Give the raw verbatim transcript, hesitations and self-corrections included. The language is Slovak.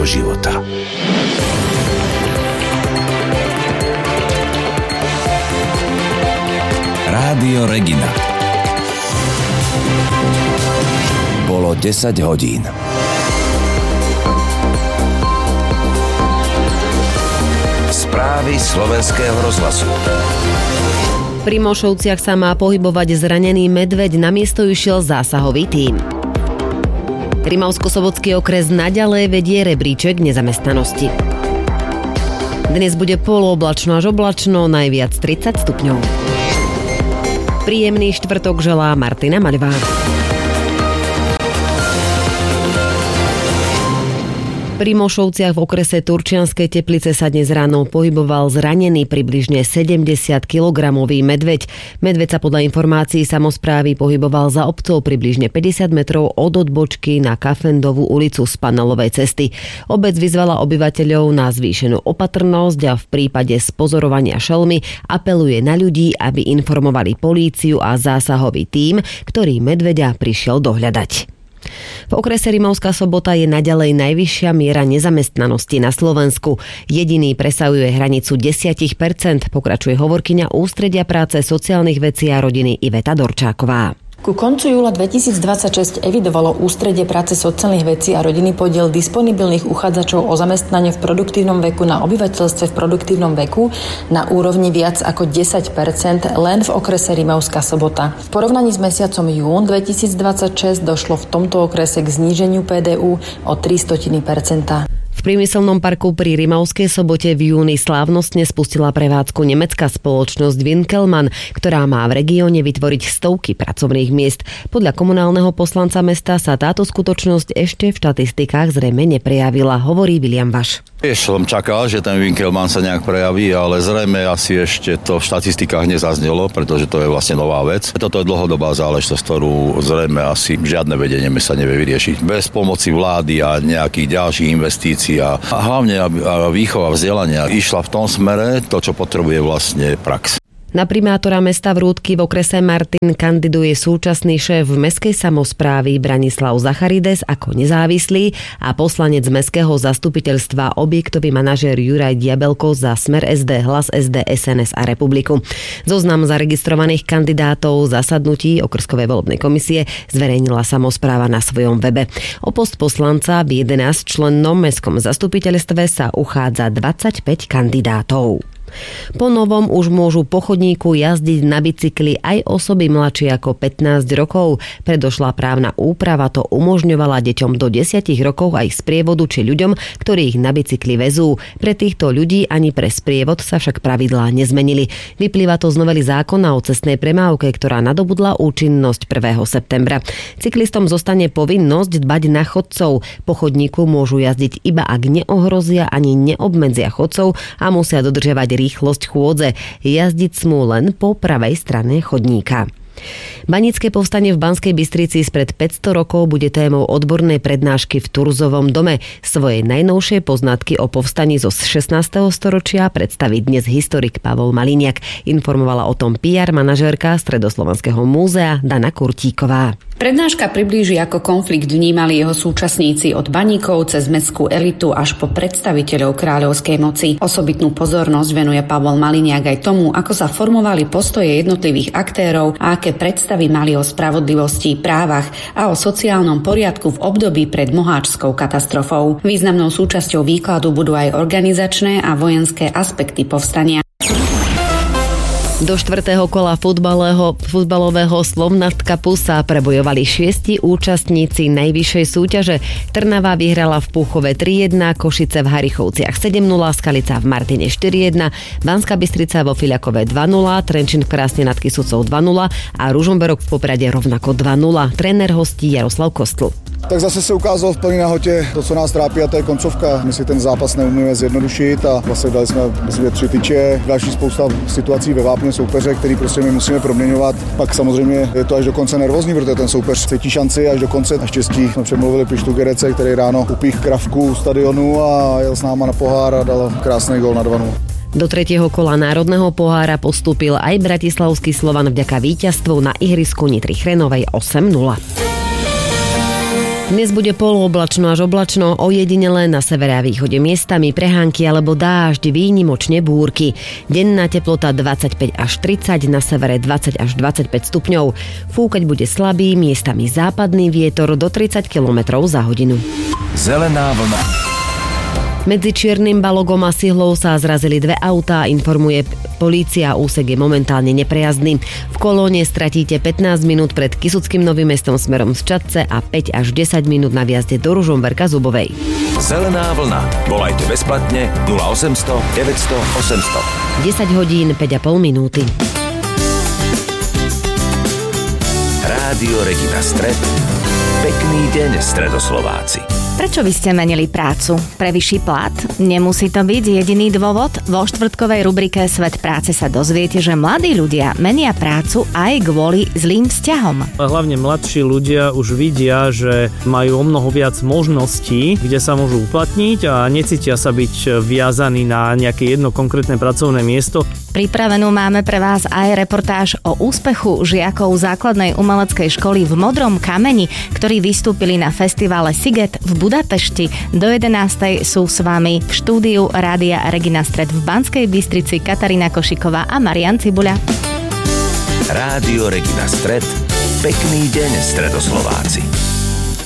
tvojho života. Rádio Regina. Bolo desať hodín. Správy slovenského rozhlasu. Pri Mošovciach sa má pohybovať zranený medveď, namiesto išiel zásahový tím. Rimavsko-Sobotský okres naďalej vedie rebríček nezamestnanosti. Dnes bude polooblačno až oblačno, najviac tridsať stupňov. Príjemný štvrtok želá Martina Maľová. Pri Mošovciach v okrese Turčianskej Teplice sa dnes ráno pohyboval zranený približne sedemdesiat kilogramový medveď. Medveď sa podľa informácií samosprávy pohyboval za obcov približne päťdesiat metrov od odbočky na Kafendovú ulicu z panelovej cesty. Obec vyzvala obyvateľov na zvýšenú opatrnosť a v prípade spozorovania šelmy apeluje na ľudí, aby informovali políciu a zásahový tím, ktorý medveďa prišiel dohľadať. V okrese Rimavská Sobota je naďalej najvyššia miera nezamestnanosti na Slovensku. Jediný presahuje hranicu desať percent, pokračuje hovorkyňa Ústredia práce, sociálnych vecí a rodiny Iveta Dorčáková. Ku koncu júla dvetisícdvadsaťšesť evidovalo Ústredie práce, sociálnych vecí a rodiny podiel disponibilných uchádzačov o zamestnanie v produktívnom veku na obyvateľstve v produktívnom veku na úrovni viac ako desať percent len v okrese Rimavská Sobota. V porovnaní s mesiacom jún dvetisícdvadsaťšesť došlo v tomto okrese k zníženiu pé dé ú o tri stotiny percenta. V priemyselnom parku pri Rimavskej Sobote v júni slávnostne spustila prevádzku nemecká spoločnosť Winkelmann, ktorá má v regióne vytvoriť stovky pracovných miest. Podľa komunálneho poslanca mesta sa táto skutočnosť ešte v štatistikách zrejme neprejavila, hovorí William Vaš. Tiež som čakal, že ten Winkelmann sa nejak prejaví, ale zrejme asi ešte to v štatistikách nezaznelo, pretože to je vlastne nová vec. Toto je dlhodobá záležitosť, ktorú zrejme asi žiadne vedenie sa nevie vyriešiť. Bez pomoci vlády a nejakých ďalších investícií a hlavne výchova vzdelania išla v tom smere to, čo potrebuje vlastne prax. Na primátora mesta Vrútky v okrese Martin kandiduje súčasný šéf mestskej samosprávy Branislav Zacharides ako nezávislý a poslanec mestského zastupiteľstva objektový manažér Juraj Diabelko za Smer es dé, Hlas es dé, es en es a Republiku. Zoznam zaregistrovaných kandidátov zasadnutí okrskovej volebnej komisie zverejnila samospráva na svojom webe. O post poslanca v jedenásťčlennom mestskom zastupiteľstve sa uchádza dvadsaťpäť kandidátov. Po novom už môžu po chodníku jazdiť na bicykli aj osoby mladšie ako pätnásť rokov. Predošlá právna úprava to umožňovala deťom do desať rokov aj sprievodu či ľuďom, ktorí ich na bicykli vezú. Pre týchto ľudí ani pre sprievod sa však pravidlá nezmenili. Vyplýva to z novely zákona o cestnej premávke, ktorá nadobudla účinnosť prvého septembra. Cyklistom zostane povinnosť dbať na chodcov. Po chodníku môžu jazdiť iba ak neohrozia ani neobmedzia chodcov a musia dodržiavať rýchlosť chôdze. Jazdiť smú len po pravej strane chodníka. Banícke povstanie v Banskej Bystrici spred päťsto rokov bude témou odbornej prednášky v Turzovom dome. Svoje najnovšie poznatky o povstaní zo šestnásteho storočia predstaví dnes historik Pavol Maliniak. Informovala o tom pé er manažérka Stredoslovenského múzea Dana Kurtíková. Prednáška priblíži, ako konflikt vnímali jeho súčasníci od baníkov cez mestskú elitu až po predstaviteľov kráľovskej moci. Osobitnú pozornosť venuje Pavol Maliniak aj tomu, ako sa formovali postoje jednotlivých aktérov a aké predstavy mali o spravodlivosti, právach a o sociálnom poriadku v období pred moháčskou katastrofou. Významnou súčasťou výkladu budú aj organizačné a vojenské aspekty povstania. Do štvrtého kola futbalového Slovnaft Cupu sa prebojovali šiesti účastníci najvyššej súťaže. Trnava vyhrala v Púchove tri jedna, Košice v Harichovciach sedem nula, Skalica v Martine štyri jedna, Banská Bystrica vo Filiakove dva nula, Trenčín v Krásne nad Kysucou dva nula a Ružomberok v Poprade rovnako dva nula. Tréner hostí Jaroslav Kostl. Tak zase se ukázalo v plné nahotě to, co nás trápí, a to je koncovka. My si ten zápas neumíme zjednodušit a vlastně dali jsme myslím, tři tyče, další spousta situací ve vápně soupeře, který prostě my musíme proměňovat. Pak samozřejmě je to až do konce nervózní, protože ten soupeř cítí šanci až do konce. Naštěstí jsme přemluvili Pištu Gerece, který ráno upích kravku u stadionu a jel s náma na pohár a dal krásný gól na dva nula. Do tretieho kola národného pohára postúpil aj bratislavský Slovan vďaka víťazstvu na ihrisku Nitry Chrenovej osem nula. Dnes bude polooblačno až oblačno, ojedinele na severe a východe miestami prehánky alebo dážď, výnimočne búrky. Denná teplota dvadsaťpäť až tridsať, na severe dvadsať až dvadsaťpäť stupňov. Fúkať bude slabý, miestami západný vietor do tridsať kilometrov za hodinu. Zelená vlna. Medzi Čiernym Balogom a Sihlou sa zrazili dve autá, informuje polícia, úsek je momentálne neprejazdný. V kolóne stratíte pätnásť minút pred Kysuckým Novým Mestom smerom z Čadce a päť až desať minút na viazde do Ružomberka Zubovej. Zelená vlna. Volajte bezplatne nula osemsto deväťsto osemsto. desať hodín päť a pol minúty. Rádio Regina Stred. Pekný deň, Stredoslováci. Prečo by ste menili prácu? Pre vyšší plat? Nemusí to byť jediný dôvod. Vo štvrtkovej rubrike Svet práce sa dozviete, že mladí ľudia menia prácu aj kvôli zlým vzťahom. Hlavne mladší ľudia už vidia, že majú o mnoho viac možností, kde sa môžu uplatniť a necítia sa byť viazaní na nejaké jedno konkrétne pracovné miesto. Pripravenú máme pre vás aj reportáž o úspechu žiakov základnej umeleckej školy v Modrom kameni, ktorí vystúpili na festivale Siget v Budapešti. Do jedenástej sú s vami v štúdiu Rádia Regina Stred v Banskej Bystrici Katarína Košiková a Marian Cibuľa. Rádio Regina Stred. Pekný deň, Stredoslováci.